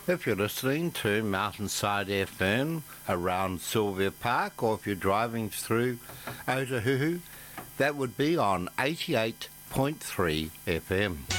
If you're listening to Mountainside FM around Sylvia Park, or if you're driving through Otahuhu, that would be on 88.3 FM.